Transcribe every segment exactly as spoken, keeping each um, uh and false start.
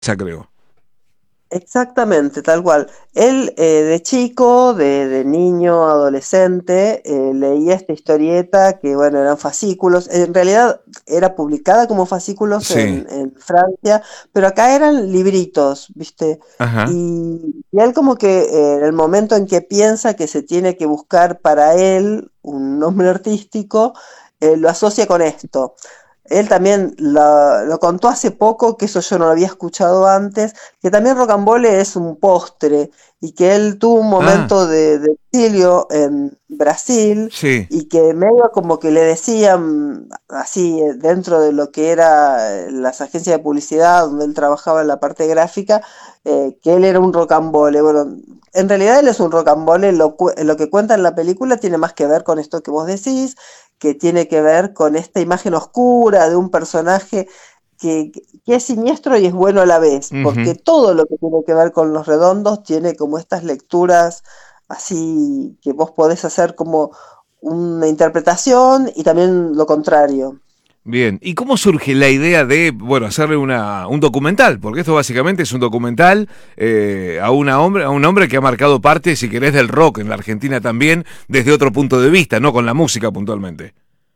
esa creo. Exactamente, tal cual. Él eh, de chico, de, de niño, adolescente, eh, leía esta historieta que, bueno, eran fascículos. En realidad era publicada como fascículos Sí, en, en Francia, pero acá eran libritos, ¿viste? ajá. Y, y él como que eh, en el momento en que piensa que se tiene que buscar para él un nombre artístico, eh, lo asocia con esto. Él también la- lo contó hace poco, que eso yo no lo había escuchado antes, que también rocambole es un postre y que él tuvo un Ah, momento de, de exilio en Brasil sí, y que medio como que le decían así eh, dentro de lo que era eh, las agencias de publicidad donde él trabajaba en la parte gráfica, eh, que él era un rocambole. Bueno, en realidad él es un rocambole, lo, cu- lo que cuenta en la película tiene más que ver con esto que vos decís, que tiene que ver con esta imagen oscura de un personaje que, que es siniestro y es bueno a la vez, ujú. porque todo lo que tiene que ver con los redondos tiene como estas lecturas así que vos podés hacer como una interpretación y también lo contrario. Bien, ¿y cómo surge la idea de, bueno, hacerle una, un documental? Porque esto básicamente es un documental eh, a, una hombre, a un hombre que ha marcado parte, si querés, del rock en la Argentina también, desde otro punto de vista, no con la música puntualmente.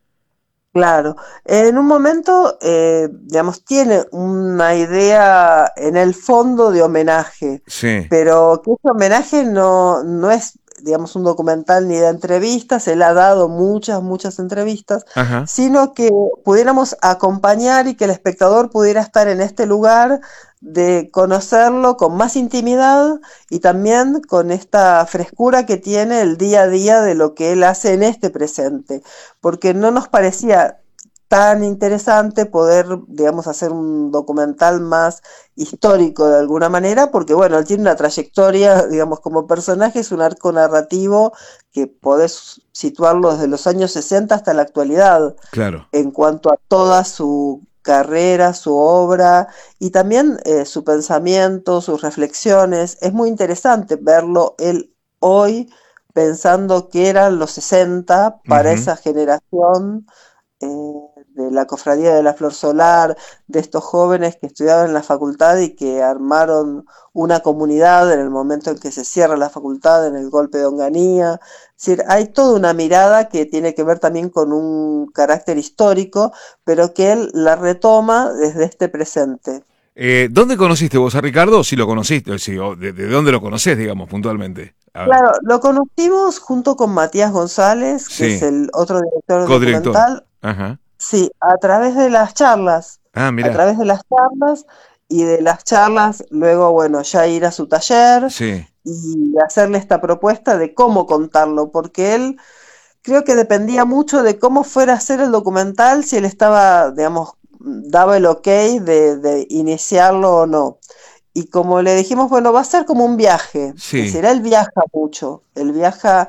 Claro, en un momento, eh, digamos, tiene una idea en el fondo de homenaje, Sí, pero que ese homenaje no, no es, digamos, un documental ni de entrevistas, él ha dado muchas, muchas entrevistas, ajá, sino que pudiéramos acompañar y que el espectador pudiera estar en este lugar de conocerlo con más intimidad y también con esta frescura que tiene el día a día de lo que él hace en este presente porque no nos parecía tan interesante poder, digamos, hacer un documental más histórico de alguna manera, porque bueno, él tiene una trayectoria, digamos, como personaje, es un arco narrativo que podés situarlo desde los años sesenta hasta la actualidad, claro. en cuanto a toda su carrera, su obra y también eh, su pensamiento, sus reflexiones. Es muy interesante verlo él hoy pensando que eran los sesenta para Ujú. esa generación eh, de la Cofradía de la Flor Solar, de estos jóvenes que estudiaban en la facultad y que armaron una comunidad en el momento en que se cierra la facultad, en el golpe de Onganía. Es decir, hay toda una mirada que tiene que ver también con un carácter histórico, pero que él la retoma desde este presente. Eh, ¿Dónde conociste vos a Ricardo? Si lo conociste, si, o de, de dónde lo conocés, digamos, puntualmente. A ver. Claro, lo conocimos junto con Matías González, que es Sí, el otro director codirector. documental. Ajá. Sí, a través de las charlas, Ah, a mirá. través de las charlas y de las charlas, luego, bueno, ya ir a su taller Sí, y hacerle esta propuesta de cómo contarlo, porque él creo que dependía mucho de cómo fuera a ser el documental, si él estaba, digamos, daba el ok de, de iniciarlo o no. Y como le dijimos, bueno, va a ser como un viaje, es sí. decir, él viaja mucho, él viaja,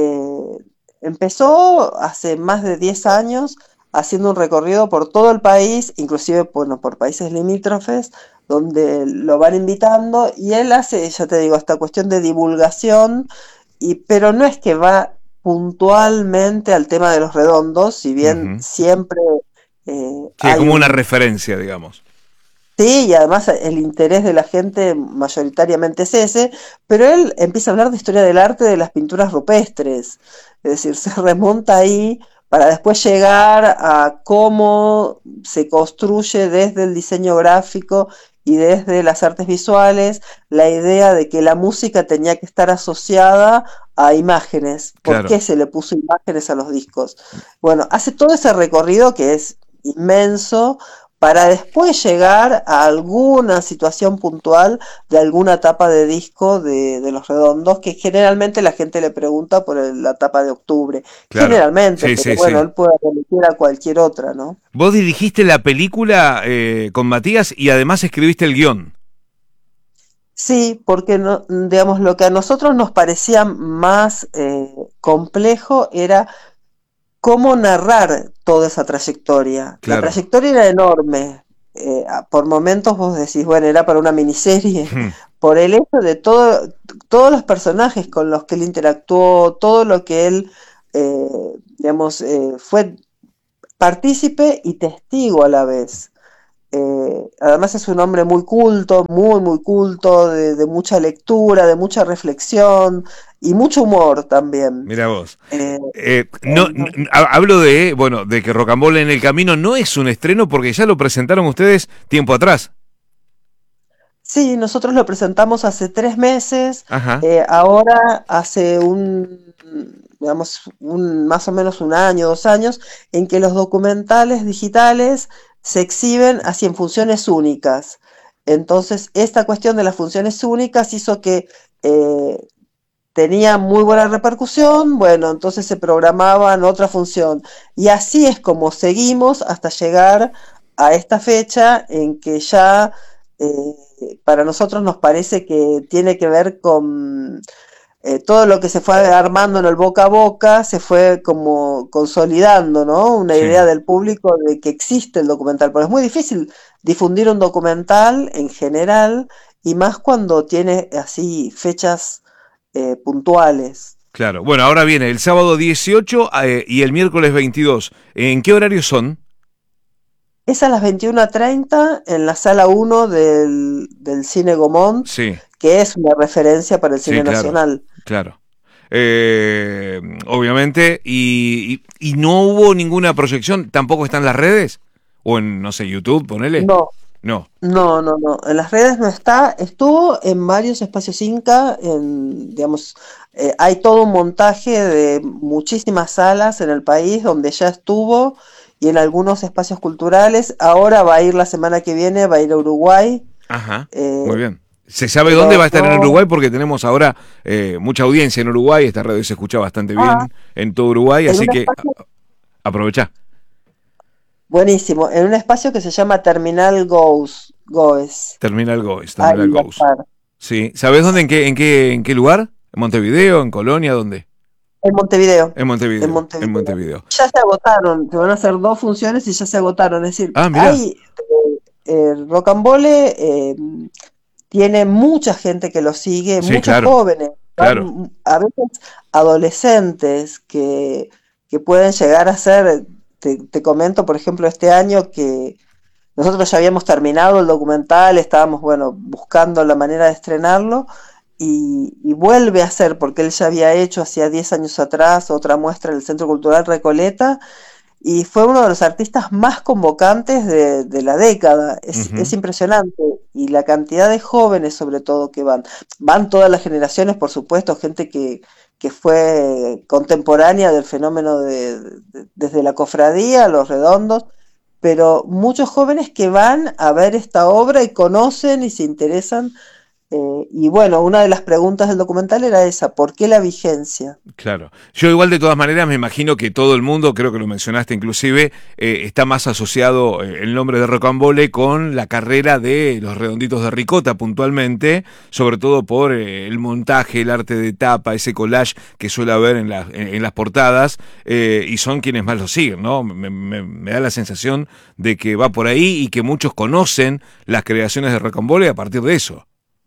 eh, empezó hace más de diez años haciendo un recorrido por todo el país, inclusive, bueno, por países limítrofes, donde lo van invitando y él hace, ya te digo, esta cuestión de divulgación, y, pero no es que va puntualmente al tema de los redondos, si bien Ujú. siempre eh, Sí, hay como una un. referencia, digamos. Sí, y además el interés de la gente mayoritariamente es ese, pero él empieza a hablar de historia del arte de las pinturas rupestres, es decir, se remonta ahí para después llegar a cómo se construye desde el diseño gráfico y desde las artes visuales la idea de que la música tenía que estar asociada a imágenes. ¿Por Claro. qué se le puso imágenes a los discos? Bueno, hace todo ese recorrido que es inmenso para después llegar a alguna situación puntual de alguna tapa de disco de, de Los Redondos, que generalmente la gente le pregunta por el- la tapa de octubre. Claro. Generalmente, Sí, pero sí, bueno, sí. él puede remitir a cualquier otra, ¿no? Vos dirigiste la película eh, con Matías y además escribiste el guión. Sí, porque no, digamos, lo que a nosotros nos parecía más eh, complejo era cómo narrar toda esa trayectoria. La Claro. trayectoria era enorme. Eh, por momentos vos decís, bueno, era para una miniserie, Hmm. por el hecho de todo, todos los personajes con los que él interactuó, todo lo que él, eh, digamos, eh, fue partícipe y testigo a la vez. Eh, además es un hombre muy culto, muy, muy culto, de, de mucha lectura, de mucha reflexión y mucho humor también. Mira vos. Eh, Eh, no, no, entonces, ha- hablo de, bueno, de que Rocambole en el Camino no es un estreno porque ya lo presentaron ustedes tiempo atrás. sí, nosotros lo presentamos hace tres meses, Ajá. eh, ahora hace un, digamos, un, más o menos un año, dos años, en que los documentales digitales se exhiben así en funciones únicas. Entonces, esta cuestión de las funciones únicas hizo que eh, tenía muy buena repercusión, bueno, entonces se programaba en otra función. Y así es como seguimos hasta llegar a esta fecha en que ya eh, para nosotros nos parece que tiene que ver con eh, todo lo que se fue armando en el boca a boca, se fue como consolidando, ¿no? Una Sí. idea del público de que existe el documental, pero es muy difícil difundir un documental en general y más cuando tiene así fechas eh, puntuales. Claro. Bueno, ahora viene el sábado dieciocho eh, y el miércoles veintidós. ¿En qué horarios son? Es a las veintiuna treinta en la sala uno del, del Cine Gomont, Sí, que es una referencia para el sí, cine claro, nacional. claro. Eh, obviamente, y, y, y no hubo ninguna proyección, tampoco está en las redes, o en, no sé, YouTube, ponele. No, No, no, no, no. En las redes no está. Estuvo en varios espacios Inca, en, digamos, eh, hay todo un montaje de muchísimas salas en el país donde ya estuvo y en algunos espacios culturales. Ahora va a ir la semana que viene, va a ir a Uruguay. ajá, eh, muy bien. ¿Se sabe dónde va pero a estar en no. Uruguay? Porque tenemos ahora eh, mucha audiencia en Uruguay, esta radio se escucha bastante Ah, bien en todo Uruguay, en así un que espacio aprovecha. buenísimo, en un espacio que se llama Terminal Goes, Goes. Terminal Goes, Terminal Ahí va a Goes. estar. Sí, ¿sabés dónde, en qué, en qué, en qué lugar? ¿En Montevideo, en Colonia, dónde? En Montevideo, En en Montevideo, en Montevideo. Montevideo. Ya se agotaron, se van a hacer dos funciones y ya se agotaron. Es decir, Ah, mirá, hay eh, eh, Rocambole, eh, tiene mucha gente que lo sigue, sí, muchos claro, jóvenes, claro. van a veces adolescentes que, que pueden llegar a ser, te, te comento por ejemplo este año que nosotros ya habíamos terminado el documental, estábamos, bueno, buscando la manera de estrenarlo y, y vuelve a ser, porque él ya había hecho hacía diez años atrás otra muestra en el Centro Cultural Recoleta y fue uno de los artistas más convocantes de, de la década. Es, es Ujú. impresionante y la cantidad de jóvenes sobre todo que van. Van todas las generaciones, por supuesto, gente que, que fue contemporánea del fenómeno de, de- desde la cofradía, Los Redondos, pero muchos jóvenes que van a ver esta obra y conocen y se interesan. Eh, y bueno, una de las preguntas del documental era esa, ¿por qué la vigencia? Claro. Yo igual de todas maneras me imagino que todo el mundo, creo que lo mencionaste inclusive, eh, está más asociado eh, el nombre de Rocambole con la carrera de los Redonditos de Ricota puntualmente, sobre todo por eh, el montaje, el arte de tapa, ese collage que suele haber en, la- en, en las portadas, eh, y son quienes más lo siguen, ¿no? Me, me- me da la sensación de que va por ahí y que muchos conocen las creaciones de Rocambole a partir de eso.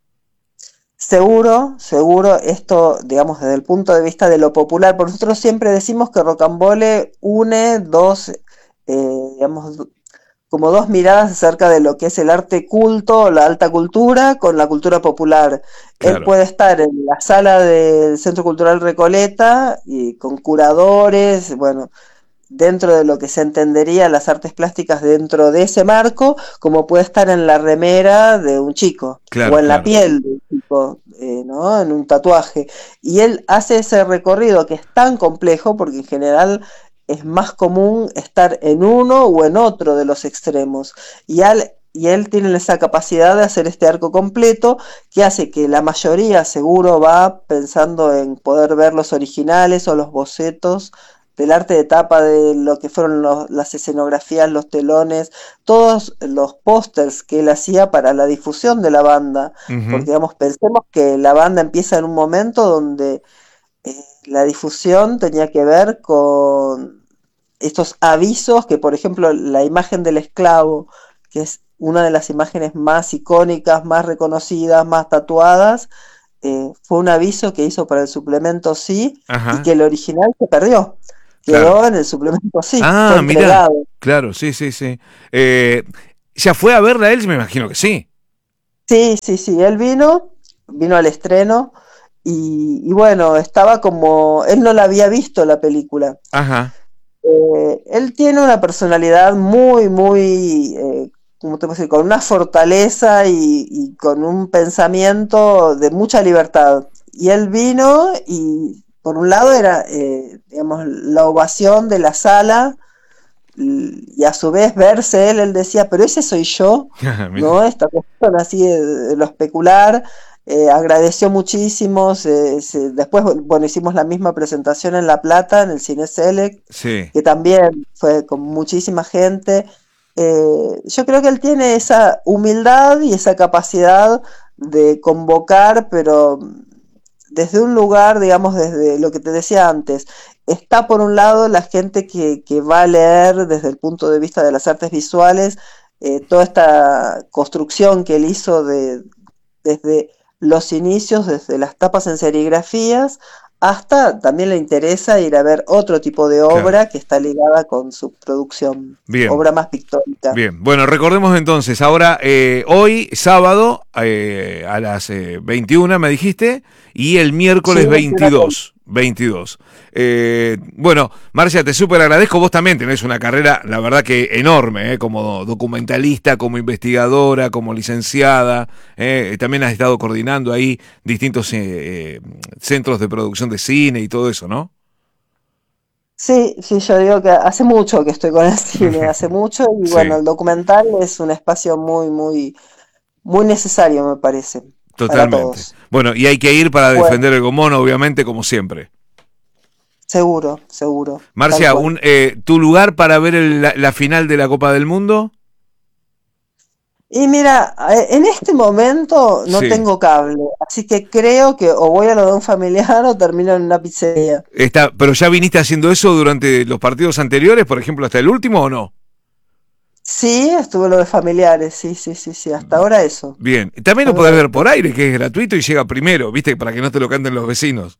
Seguro, seguro, esto, digamos, desde el punto de vista de lo popular, porque nosotros siempre decimos que Rocambole une dos, eh, digamos, do- como dos miradas acerca de lo que es el arte culto, la alta cultura, con la cultura popular. Él Claro, puede estar en la sala del Centro Cultural Recoleta y con curadores, bueno, dentro de lo que se entendería las artes plásticas dentro de ese marco, como puede estar en la remera de un chico o claro, en la claro. piel de un chico, eh, ¿no? En un tatuaje. Y él hace ese recorrido que es tan complejo porque en general es más común estar en uno o en otro de los extremos. Y al y él tiene esa capacidad de hacer este arco completo que hace que la mayoría seguro va pensando en poder ver los originales o los bocetos del arte de tapa, de lo que fueron los- las escenografías, los telones, todos los pósters que él hacía para la difusión de la banda, porque Ujú. digamos, pensemos que la banda empieza en un momento donde eh, la difusión tenía que ver con estos avisos que, por ejemplo, la imagen del esclavo, que es una de las imágenes más icónicas, más reconocidas, más tatuadas, eh, fue un aviso que hizo para el suplemento Sí y que Ajá, el original se perdió. claro. Quedó en el suplemento Sí, fue Ah, mira, entregado. claro, sí, sí, sí. Eh, ¿Ya fue a verla él? Me imagino que sí. Sí, sí, sí, él vino, vino al estreno y, y bueno, estaba como, él no la había visto la película. Ajá. Eh, él tiene una personalidad muy, muy, eh, ¿cómo te puedo decir? Con una fortaleza y, y con un pensamiento de mucha libertad. Y él vino y por un lado era, eh, digamos, la ovación de la sala y a su vez verse él, él decía, pero ese soy yo, ¿no? Esta cuestión así de, de lo especular. Eh, agradeció muchísimo, se, se, después, bueno, hicimos la misma presentación en La Plata, en el Cine Select, sí. que también fue con muchísima gente. Eh, yo creo que él tiene esa humildad y esa capacidad de convocar, pero desde un lugar, digamos, desde lo que te decía antes, está por un lado la gente que, que va a leer desde el punto de vista de las artes visuales, eh, toda esta construcción que él hizo de, desde los inicios, desde las tapas en serigrafías, hasta también le interesa ir a ver otro tipo de obra, claro, que está ligada con su producción, bien, obra más pictórica. Bien, bueno, recordemos entonces, ahora, eh, hoy, sábado, eh, a las eh, veintiuna, me dijiste, y el miércoles sí, veintidós. veintidós. Eh, bueno, Marcia, te súper agradezco. Vos también tenés una carrera, la verdad que enorme, eh, como documentalista, como investigadora, como licenciada. Eh, también has estado coordinando ahí distintos eh, eh, centros de producción de cine y todo eso, ¿no? Sí, sí, yo digo que hace mucho que estoy con el cine, hace mucho, y sí, bueno, el documental es un espacio muy, muy, muy necesario, me parece. Totalmente. Para todos. Bueno, y hay que ir para defender bueno. el Gomón, obviamente, como siempre. Seguro, seguro. Marcia, un, eh, ¿tu lugar para ver el, la, la final de la Copa del Mundo? Y mira, en este momento no sí. tengo cable, así que creo que o voy a lo de un familiar o termino en una pizzería. Está, ¿pero ya viniste haciendo eso durante los partidos anteriores, por ejemplo, hasta el último, o no? Sí, estuve lo de familiares, sí, sí, sí, sí, hasta ahora eso. Bien, también lo podés ver por aire, que es gratuito y llega primero, ¿viste? Para que no te lo canten los vecinos.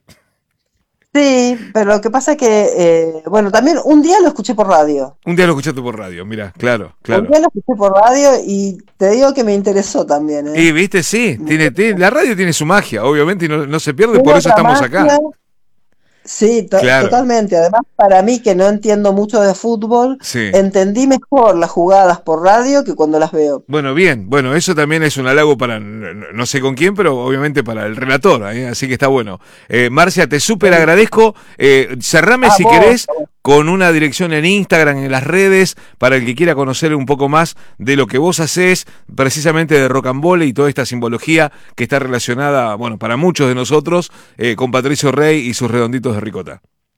Sí, pero lo que pasa es que, eh, bueno, también un día lo escuché por radio. Un día lo escuchaste por radio, mira, claro, claro. Un día lo escuché por radio y te digo que me interesó también, ¿eh? Y viste, sí, tiene, tiene, la radio tiene su magia, obviamente, y no, no se pierde, por eso estamos magia. acá. Sí, to claro. totalmente. Además, para mí, que no entiendo mucho de fútbol, sí. entendí mejor las jugadas por radio que cuando las veo. Bueno, bien. Bueno, eso también es un halago para, no sé con quién, pero obviamente para el relator, ¿eh? Así que está bueno. Eh, Marcia, te súper agradezco. Eh, cerrame, ah, si vos, querés, vos. con una dirección en Instagram, en las redes, para el que quiera conocer un poco más de lo que vos hacés, precisamente de rocambole y toda esta simbología que está relacionada, bueno, para muchos de nosotros, eh, con Patricio Rey y sus redonditos de ricota.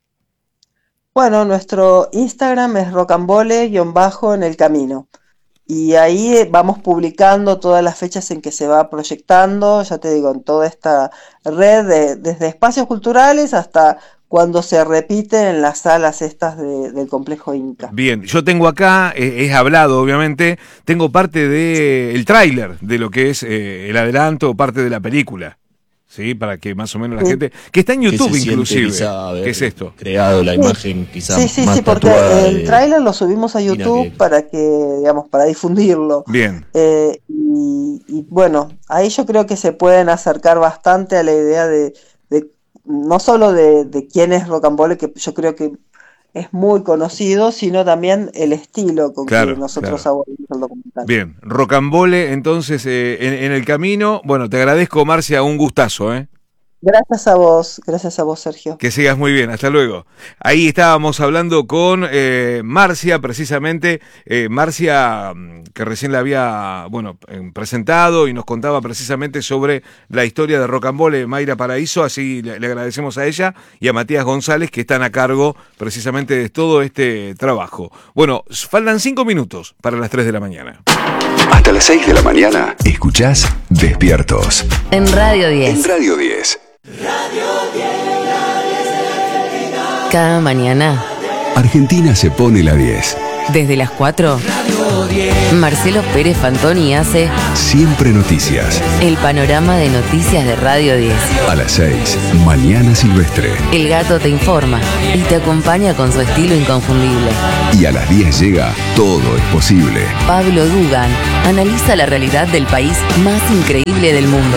Bueno, nuestro Instagram es rocambole-en el camino. Y ahí vamos publicando todas las fechas en que se va proyectando, ya te digo, en toda esta red, de, desde espacios culturales hasta cuando se repite en las salas estas de, del complejo Inca. Bien, yo tengo acá, eh, es hablado obviamente, tengo parte del de tráiler de lo que es eh, el adelanto, parte de la película. Sí, para que más o menos la sí. gente, que está en YouTube inclusive, ¿qué es esto? Creado la imagen quizás sí, sí, más sí, porque el de... tráiler lo subimos a YouTube que... para que, digamos, para difundirlo. Bien. Eh, y, y bueno, ahí yo creo que se pueden acercar bastante a la idea de, de no solo de, de quién es Rocambole, que yo creo que es muy conocido, sino también el estilo con claro, que nosotros claro. abordamos el documental. Bien, Rocambole, entonces, eh, en, en el camino. Bueno, te agradezco, Marcia, un gustazo, ¿eh? Gracias a vos, gracias a vos, Sergio. Que sigas muy bien, hasta luego. Ahí estábamos hablando con eh, Marcia, precisamente, eh, Marcia, que recién la había, bueno, presentado y nos contaba precisamente sobre la historia de Rocambole, Mayra Paraíso, así le, le agradecemos a ella y a Matías González, que están a cargo precisamente de todo este trabajo. Bueno, faltan cinco minutos para las tres de la mañana. Hasta las seis de la mañana, escuchás Despiertos. En Radio diez. En Radio diez. Radio diez, la diez de Argentina. Cada mañana Argentina se pone la diez. Desde las cuatro. Radio Marcelo Pérez Fantoni hace Siempre Noticias. el panorama de noticias de Radio diez. A las seis, Mañana Silvestre. El Gato te informa y te acompaña con su estilo inconfundible. Y a las diez llega Todo es Posible. Pablo Dugan analiza la realidad del país más increíble del mundo.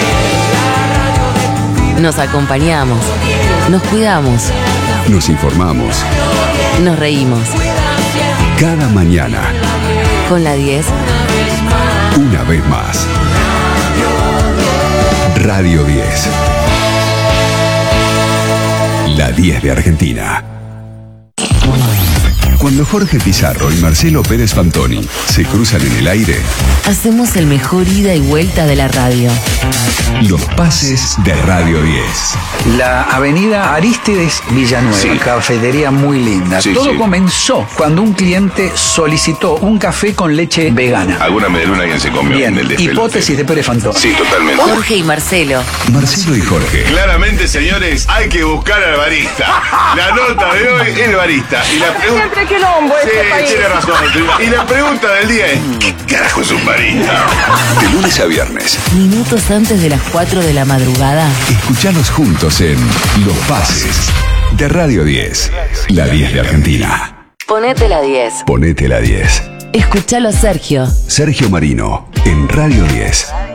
Nos acompañamos, nos cuidamos, Nos informamos nos reímos. cada mañana, Con la diez, una vez más. Radio diez. La diez de Argentina. Cuando Jorge Pizarro y Marcelo Pérez Fantoni se cruzan en el aire, hacemos el mejor ida y vuelta de la radio. los pases de Radio diez. La avenida Arístides Villanueva, Sí. cafetería muy linda. Sí, Todo sí. comenzó cuando un cliente solicitó un café con leche vegana. Alguna medialuna alguien se comió Bien, en el despelote. hipótesis de Pérez Fantoni. Sí, totalmente. Jorge y Marcelo, Marcelo y Jorge. Claramente, señores, hay que buscar al barista. La nota de hoy es el barista. Y la pregunta... Siempre quilombo Sí, este país. tiene razón. Y la pregunta del día es, ¿qué carajo es un barista? De lunes a viernes, minutos antes de las cuatro de la madrugada, escuchalos juntos en Los Pases de Radio diez. La diez de Argentina. ponete la diez. Ponete la diez. Escuchalo a Sergio. Sergio Marino en Radio diez.